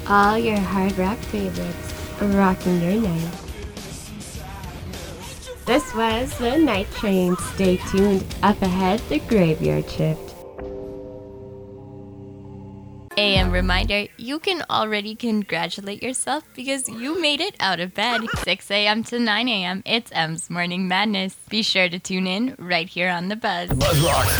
All your hard rock favorites, rocking your night. This was the Night Train. Stay tuned. Up ahead, the Graveyard Shift. AM reminder, you can already congratulate yourself because you made it out of bed. 6 a.m. to 9 a.m. It's M's Morning Madness. Be sure to tune in right here on The Buzz. Buzz Rock.